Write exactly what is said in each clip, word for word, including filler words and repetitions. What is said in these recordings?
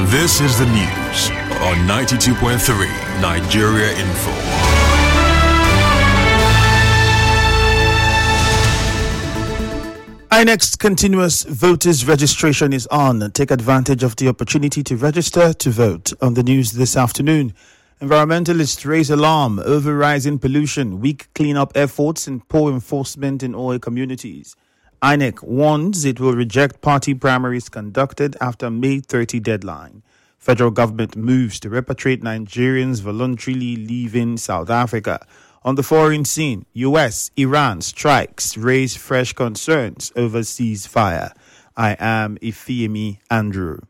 This is the news on ninety-two point three Nigeria Info. I N E C's continuous voters registration is on. Take advantage of the opportunity to register to vote. On the news this afternoon, environmentalists raise alarm over rising pollution, weak cleanup efforts, and poor enforcement in oil communities. I N E C warns it will reject party primaries conducted after May thirtieth deadline. Federal government moves to repatriate Nigerians voluntarily leaving South Africa. On the foreign scene, U S, Iran strikes raise fresh concerns over ceasefire. I am Ifeemi Andrew.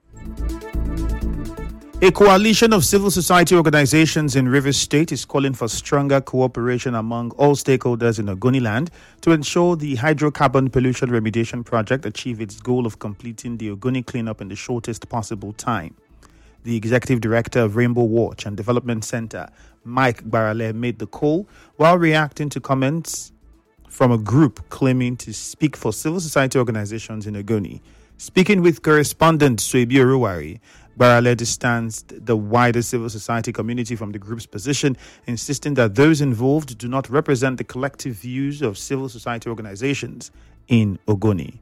A coalition of civil society organizations in Rivers State is calling for stronger cooperation among all stakeholders in Ogoniland to ensure the hydrocarbon pollution remediation project achieve its goal of completing the Ogoni cleanup in the shortest possible time. The executive director of Rainbow Watch and Development Center, Mike Barale, made the call while reacting to comments from a group claiming to speak for civil society organizations in Ogoni. Speaking with correspondent Suebi Oruwari, Barale distanced the wider civil society community from the group's position, insisting that those involved do not represent the collective views of civil society organizations in Ogoni.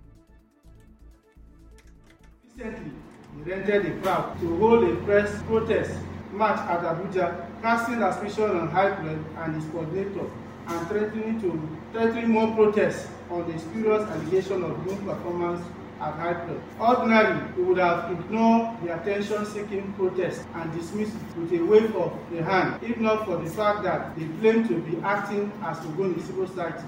Recently, we rented a crowd to hold a press protest march at Abuja, casting aspersion on Hyprep and his coordinator, and threatening to threatening more protests on the spurious allegation of good performance at Hyprep. Ordinarily, we would have ignored the attention-seeking protest and dismissed it with a wave of the hand, if not for the fact that they claim to be acting as Ogoni civil society.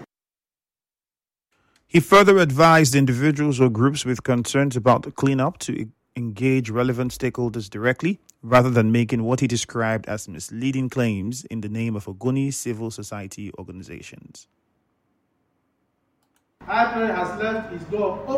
He further advised individuals or groups with concerns about the cleanup to engage relevant stakeholders directly, rather than making what he described as misleading claims in the name of Ogoni civil society organizations. Hyprep has left its door open